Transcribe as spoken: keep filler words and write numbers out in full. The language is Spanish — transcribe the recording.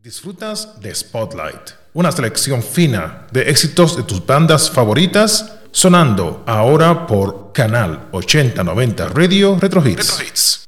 Disfrutas de Spotlight, una selección fina de éxitos de tus bandas favoritas, sonando ahora por Canal ochenta noventa Radio Retro Hits. Retro Hits.